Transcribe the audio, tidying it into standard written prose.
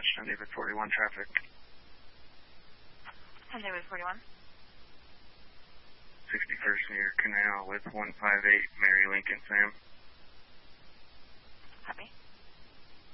Sunday with 41 traffic. Sunday with 41? 61st near Canal with 158, Mary Lincoln, Sam. Copy.